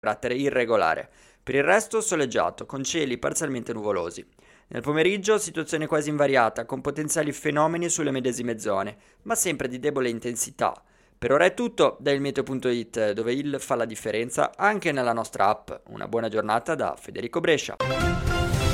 carattere irregolare. Per il resto soleggiato, con cieli parzialmente nuvolosi. Nel pomeriggio situazione quasi invariata, con potenziali fenomeni sulle medesime zone, ma sempre di debole intensità. Per ora è tutto da ilmeteo.it, dove il fa la differenza anche nella nostra app. Una buona giornata da Federico Brescia.